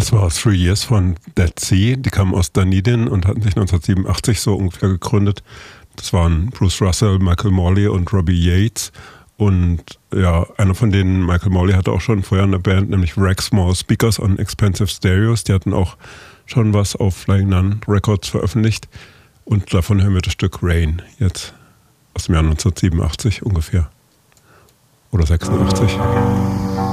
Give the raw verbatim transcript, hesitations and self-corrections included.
Das war Three Years von Dead Sea. Die kamen aus Dunedin und hatten sich neunzehnhundertsiebenundachtzig so ungefähr gegründet. Das waren Bruce Russell, Michael Morley und Robbie Yates. Und ja, einer von denen, Michael Morley, hatte auch schon vorher eine Band, nämlich Rack Small Speakers on Expensive Stereos. Die hatten auch schon was auf Flying Nun Records veröffentlicht. Und davon hören wir das Stück Rain jetzt aus dem Jahr neunzehnhundertsiebenundachtzig ungefähr. Oder sechsundachtzig.